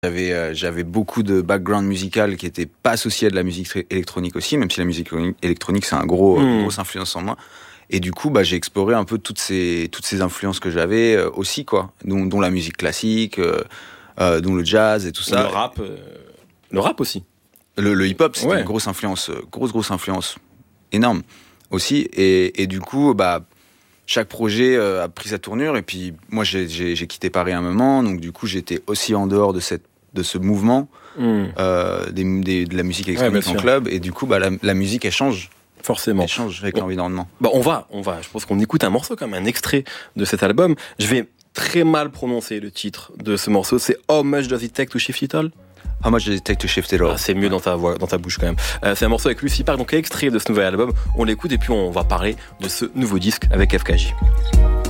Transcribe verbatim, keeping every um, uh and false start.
J'avais, euh, j'avais beaucoup de background musical qui était pas associé à de la musique électronique aussi, même si la musique électronique c'est un gros, mmh. une grosse influence en moi. Et du coup, bah, j'ai exploré un peu toutes ces, toutes ces influences que j'avais euh, aussi, quoi, dont, dont la musique classique, euh, euh, dont le jazz et tout ça. Le rap, euh, le rap aussi. Le, le hip-hop, c'était ouais. une grosse influence, grosse grosse influence, énorme aussi. Et, et du coup, bah. Chaque projet euh, a pris sa tournure et puis moi j'ai, j'ai, j'ai quitté Paris un moment, donc du coup j'étais aussi en dehors de cette de ce mouvement mmh. euh, des, des, de la musique électronique ouais, en club et du coup bah la, la musique elle change forcément, elle change avec bon. l'environnement. Bah on va on va je pense qu'on écoute un morceau comme un extrait de cet album. Je vais très mal prononcer le titre de ce morceau, c'est How Much Does It Take to Shift It All. How Much Does It Take to Shift It All. Ah, c'est mieux dans ta voix, dans ta bouche quand même. Euh, c'est un morceau avec Lucy Park, donc extrait de ce nouvel album. On l'écoute et puis on va parler de ce nouveau disque avec F K J.